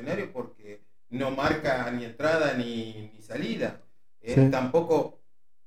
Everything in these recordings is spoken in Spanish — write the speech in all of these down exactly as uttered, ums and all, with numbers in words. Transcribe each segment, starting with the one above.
funcionario porque no marca ni entrada ni, ni salida. Eh, Sí. Tampoco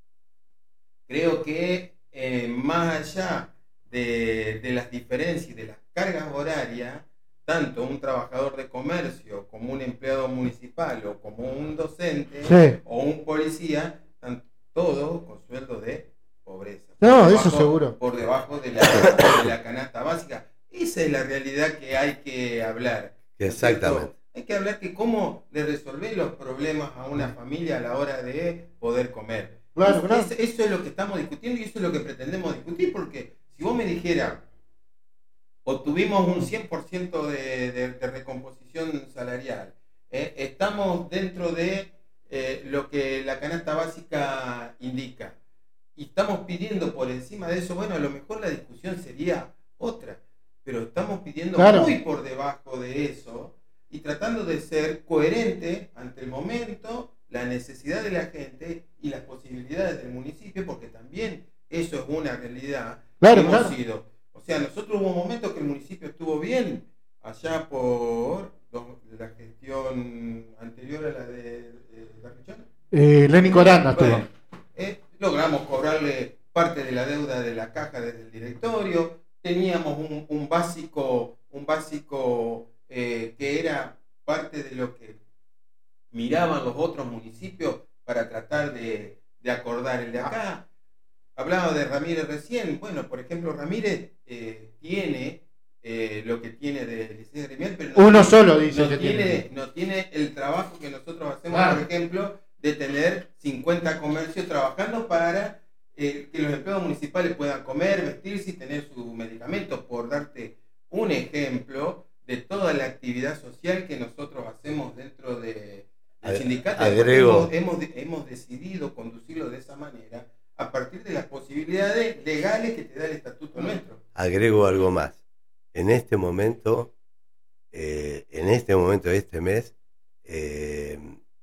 creo que eh, más allá de, de las diferencias y de las cargas horarias, tanto un trabajador de comercio como un empleado municipal o como un docente Sí. o un policía, están todos con sueldo de pobreza. No, Por eso debajo- seguro. Por debajo de la, de la canasta básica. Esa es la realidad que hay que hablar. ¿no es cierto? Exactamente. Hay que hablar que cómo le resolver los problemas a una familia a la hora de poder comer. Claro, eso, claro. es- eso es lo que estamos discutiendo y eso es lo que pretendemos discutir, porque si vos me dijeras, obtuvimos un cien por ciento de, de, de recomposición salarial, ¿eh? Estamos dentro de eh, lo que la canasta básica indica, y estamos pidiendo por encima de eso, bueno, a lo mejor la discusión sería otra, pero estamos pidiendo Claro. muy por debajo de eso y tratando de ser coherente ante el momento, la necesidad de la gente y las posibilidades del municipio, porque también eso es una realidad. Claro, Hemos claro. sido, o sea, nosotros hubo un momento que el municipio estuvo bien, allá por do- la gestión anterior a la de eh, Garrichón. Eh, Lenny Coranda estuvo. Bueno, eh, logramos cobrarle parte de la deuda de la caja desde el directorio, teníamos un, un básico, un básico eh, que era parte de lo que miraban los otros municipios para tratar de, de acordar el de acá. Hablaba de Ramírez recién. Bueno, por ejemplo, Ramírez eh, tiene eh, lo que tiene de licencia gremial, pero no Uno tiene, solo dice no que tiene, tiene. no tiene el trabajo que nosotros hacemos, Claro. por ejemplo, de tener cincuenta comercios trabajando para eh, que los empleados municipales puedan comer, vestirse y tener sus medicamentos, por darte un ejemplo de toda la actividad social que nosotros hacemos dentro de, del Ag- sindicato. agrego- Hemos, hemos, hemos decidido conducirlo de esa manera a partir de las posibilidades legales que te da el estatuto nuestro. Agrego algo más. En este momento, eh, en este momento de este mes, eh,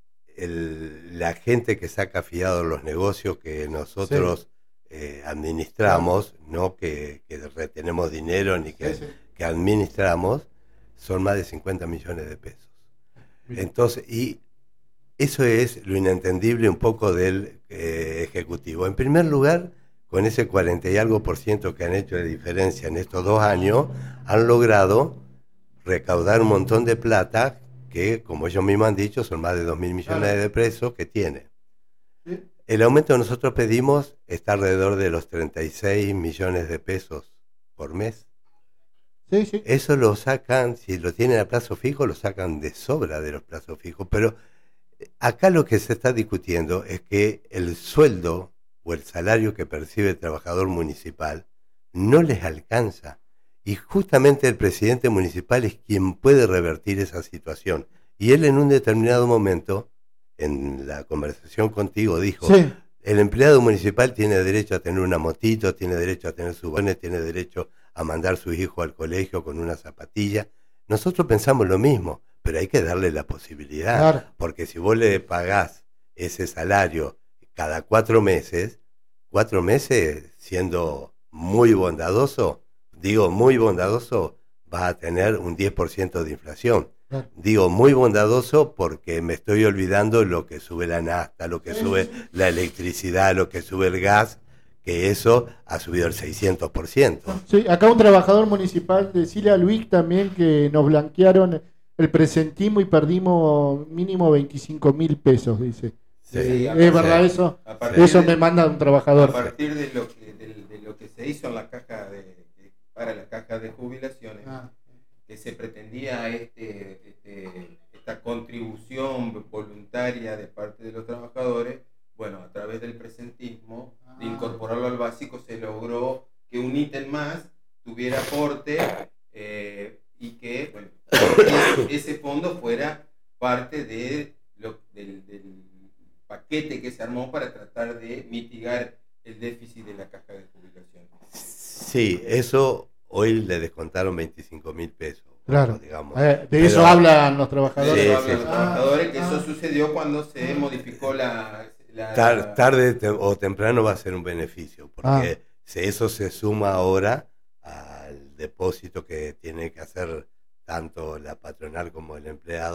el- la gente que saca fiado los negocios que nosotros eh, administramos, no que, que retenemos dinero ni que, Sí, sí. que administramos, son más de cincuenta millones de pesos. Entonces, y eso es lo inentendible un poco del eh, Ejecutivo. En primer lugar, con ese cuarenta y algo por ciento que han hecho de diferencia en estos dos años, han logrado recaudar un montón de plata que, como ellos mismos han dicho, son más de dos mil millones Claro. de pesos que tiene. Sí. El aumento que nosotros pedimos está alrededor de los treinta y seis millones de pesos por mes. Sí, sí. Eso lo sacan, si lo tienen a plazo fijo, lo sacan de sobra de los plazos fijos. Pero acá lo que se está discutiendo es que el sueldo o el salario que percibe el trabajador municipal no les alcanza. Y justamente el presidente municipal es quien puede revertir esa situación. Y él en un determinado momento, en la conversación contigo, dijo, Sí. el empleado municipal tiene derecho a tener una motito, tiene derecho a tener su bono, tiene derecho a mandar a su hijo al colegio con una zapatilla. Nosotros pensamos lo mismo, pero hay que darle la posibilidad. Claro. Porque si vos le pagás ese salario cada cuatro meses, cuatro meses siendo muy bondadoso, digo muy bondadoso, vas a tener un diez por ciento de inflación. Claro. Digo muy bondadoso porque me estoy olvidando lo que sube la nafta, lo que sube la electricidad, lo que sube el gas, que eso ha subido el seiscientos por ciento. Sí, acá un trabajador municipal, decirle a Luis también que nos blanquearon el presentismo y perdimos mínimo veinticinco mil pesos, dice. Sí. Eh, a ¿Es partir- verdad eso? a partir Eso de- me manda un A trabajador. partir de lo que, de, de lo que se hizo en la caja de, de- para la caja de jubilaciones, Ah, que se pretendía este, este, esta contribución voluntaria de parte de los trabajadores, bueno, a través del presentismo, de Ah. incorporarlo al básico, se logró que un ítem más tuviera aporte eh, y que, bueno, ese, ese fondo fuera parte de lo, del, del paquete que se armó para tratar de mitigar el déficit de la caja de jubilación. Sí, eso hoy le descontaron veinticinco mil pesos. claro. Digamos. Eh, de Pero- eso hablan los De trabajadores. Sí, eso hablan sí. los trabajadores, que Ah, eso ah. sucedió cuando se modificó la... la- Tar- tarde te- o temprano va a ser un beneficio, porque Ah. si eso se suma ahora al depósito que tiene que hacer tanto la patronal como el empleado.